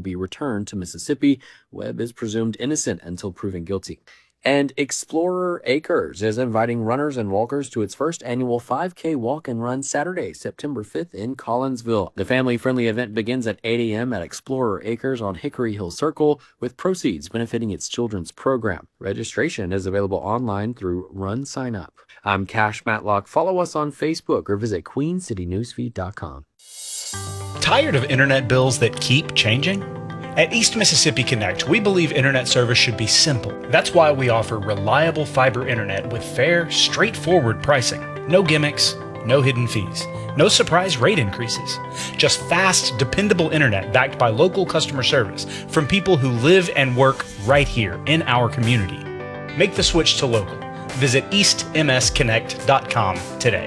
be returned to Mississippi. Webb is presumed innocent until proven guilty. And Explorer Acres is inviting runners and walkers to its first annual 5K walk and run Saturday, September 5th in Collinsville. The family-friendly event begins at 8 a.m. at Explorer Acres on Hickory Hill Circle, with proceeds benefiting its children's program. Registration is available online through Run Sign Up. I'm Cash Matlock. Follow us on Facebook or visit queencitynewsfeed.com. Tired of internet bills that keep changing? At East Mississippi Connect, we believe internet service should be simple. That's why we offer reliable fiber internet with fair, straightforward pricing. No gimmicks, no hidden fees, no surprise rate increases. Just fast, dependable internet backed by local customer service from people who live and work right here in our community. Make the switch to local. Visit eastmsconnect.com today.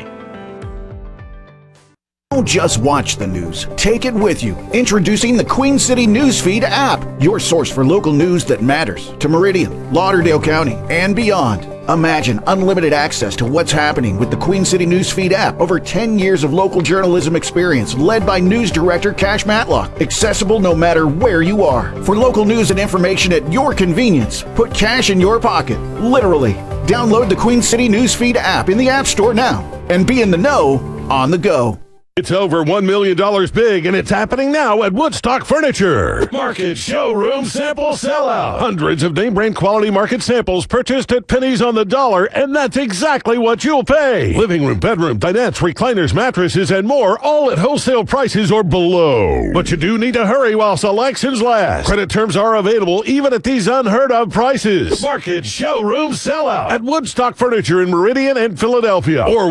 Don't just watch the news. Take it with you. Introducing the Queen City Newsfeed app, your source for local news that matters to Meridian, Lauderdale County, and beyond. Imagine unlimited access to what's happening with the Queen City Newsfeed app. Over 10 years of local journalism experience led by news director Cash Matlock. Accessible no matter where you are. For local news and information at your convenience, put cash in your pocket. Literally. Download the Queen City Newsfeed app in the App Store now and be in the know on the go. It's over $1 million big, and it's happening now at Woodstock Furniture. Market Showroom Sample Sellout. Hundreds of name-brand quality market samples purchased at pennies on the dollar, and that's exactly what you'll pay. Living room, bedroom, dinettes, recliners, mattresses, and more, all at wholesale prices or below. But you do need to hurry while selections last. Credit terms are available even at these unheard-of prices. Market Showroom Sellout at Woodstock Furniture in Meridian and Philadelphia, or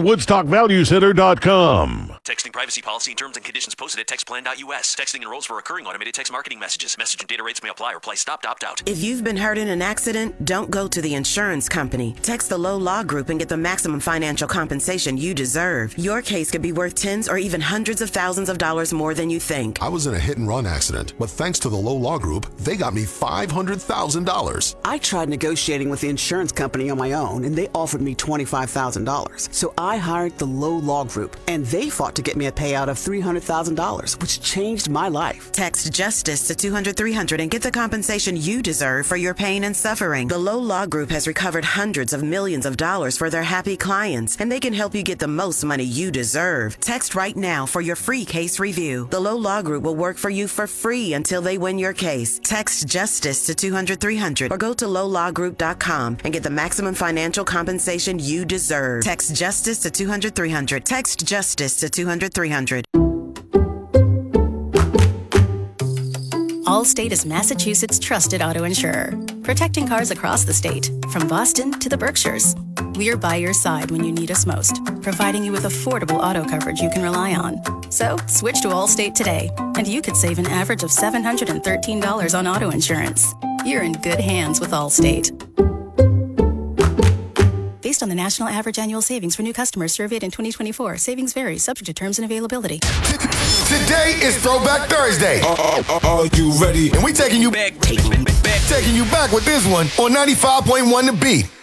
WoodstockValueCenter.com. Texting privacy policy and terms and conditions posted at textplan.us. Texting enrolls for recurring automated text marketing messages. Message and data rates may apply. Reply stop to opt out. If you've been hurt in an accident, don't go to the insurance company. Text the Low Law Group and get the maximum financial compensation you deserve. Your case could be worth tens or even hundreds of thousands of dollars more than you think. I was in a hit-and-run accident, but thanks to the Low Law Group, they got me $500,000. I tried negotiating with the insurance company on my own, and they offered me $25,000. So I hired the Low Law Group, and they fought to get me a payout of $300,000, which changed my life. Text JUSTICE to 200-300 and get the compensation you deserve for your pain and suffering. The Low Law Group has recovered hundreds of millions of dollars for their happy clients, and they can help you get the most money you deserve. Text right now for your free case review. The Low Law Group will work for you for free until they win your case. Text JUSTICE to 200-300 or go to lowlawgroup.com and get the maximum financial compensation you deserve. Text JUSTICE to 200-300. Text JUSTICE to 200-300. Allstate is Massachusetts' trusted auto insurer, protecting cars across the state, from Boston to the Berkshires. We're by your side when you need us most, providing you with affordable auto coverage you can rely on. So, switch to Allstate today, and you could save an average of $713 on auto insurance. You're in good hands with Allstate. Based on the national average annual savings for new customers surveyed in 2024, savings vary, subject to terms and availability. Today is Throwback Thursday. Are you ready? And we taking you back with this one on 95.1 The Beat.